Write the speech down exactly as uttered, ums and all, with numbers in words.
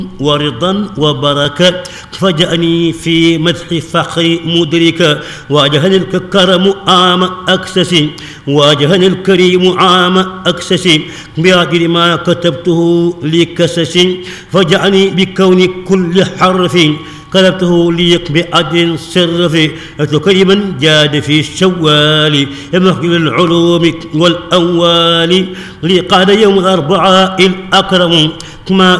ورضا وبركة، فجأني في مدح فخر مدركا. واجهني الكرم عام أكسس، واجهني الكريم عام أكسس، بعدل ما كتبته لكسس. فجأني بكون كل حرف كتبته ليك بعدل صرف. كريما جاد في الشوال يمخجل العلوم والأموال. لقاد يوم الأربعاء الأكرم ما